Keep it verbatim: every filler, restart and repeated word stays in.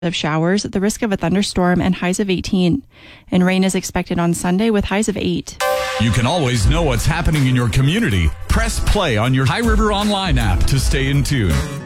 of showers, the risk of a thunderstorm, and highs of eighteen. And rain is expected on Sunday with highs of eight. You can always know what's happening in your community. Press play on your High River Online app to stay in tune.